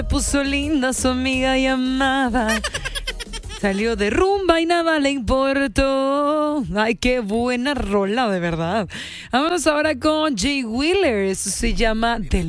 Puso linda su amiga llamada. Salió de rumba y nada le importó. Ay, qué buena rola, de verdad. Vámonos ahora con Jay Wheeler. Eso se llama